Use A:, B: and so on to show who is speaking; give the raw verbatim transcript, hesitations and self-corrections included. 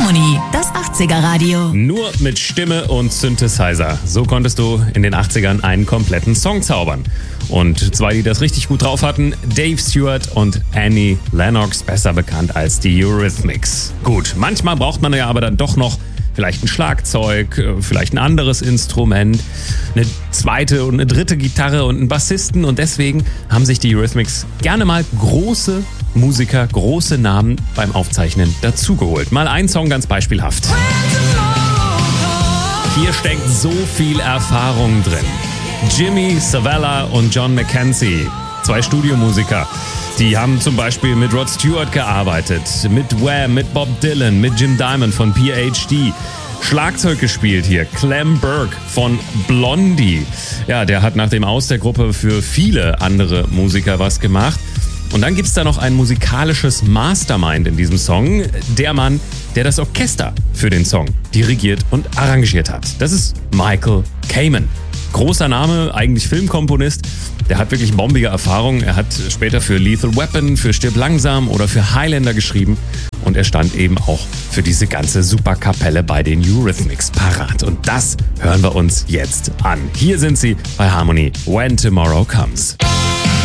A: Harmony, das achtziger-Radio.
B: Nur mit Stimme und Synthesizer. So konntest du in den achtzigern einen kompletten Song zaubern. Und zwei, die das richtig gut drauf hatten, Dave Stewart und Annie Lennox, besser bekannt als die Eurythmics. Gut, manchmal braucht man ja aber dann doch noch vielleicht ein Schlagzeug, vielleicht ein anderes Instrument, eine zweite und eine dritte Gitarre und einen Bassisten. Und deswegen haben sich die Eurythmics gerne mal große Musiker, große Namen beim Aufzeichnen dazugeholt. Mal ein Song ganz beispielhaft. Hier steckt so viel Erfahrung drin. Jimmy Savella und John McKenzie, zwei Studiomusiker. Die haben zum Beispiel mit Rod Stewart gearbeitet, mit Wham, mit Bob Dylan, mit Jim Diamond von P H D. Schlagzeug gespielt hier, Clem Burke von Blondie. Ja, der hat nach dem Aus der Gruppe für viele andere Musiker was gemacht. Und dann gibt's da noch ein musikalisches Mastermind in diesem Song. Der Mann, der das Orchester für den Song dirigiert und arrangiert hat. Das ist Michael Kamen. Großer Name, eigentlich Filmkomponist. Der hat wirklich bombige Erfahrung. Er hat später für Lethal Weapon, für Stirb langsam oder für Highlander geschrieben. Und er stand eben auch für diese ganze Superkapelle bei den Eurythmics parat. Und das hören wir uns jetzt an. Hier sind sie bei Harmony, When Tomorrow Comes.